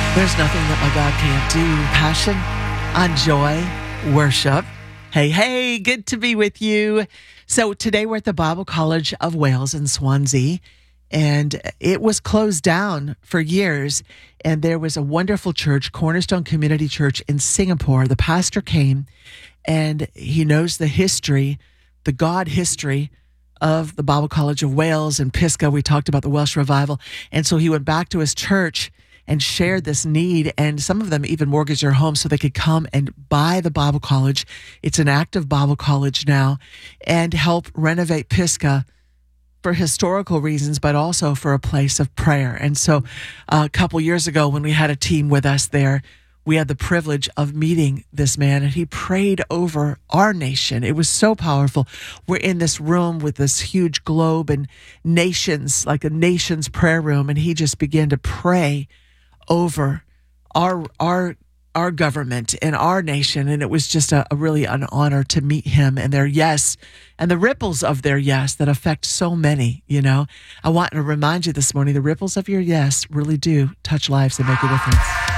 There's nothing that my God can't do. Passion on joy, worship. Hey, good to be with you. So today we're at the Bible College of Wales in Swansea, and it was closed down for years. And there was a wonderful church, Cornerstone Community Church in Singapore. The pastor came and he knows the history, the God history of the Bible College of Wales and Pisgah. We talked about the Welsh revival. And so he went back to his church and shared this need, and some of them even mortgaged their home so they could come and buy the Bible College. It's an active Bible college now, and help renovate Pisgah for historical reasons, but also for a place of prayer. And so a couple years ago when we had a team with us there, we had the privilege of meeting this man, and he prayed over our nation. It was so powerful. We're in this room with this huge globe and nations, like a nation's prayer room, and he just began to pray over our government and our nation. And it was just a really an honor to meet him and their yes and the ripples of their yes that affect so many. I want to remind you this morning, the ripples of your yes really do touch lives and make a difference.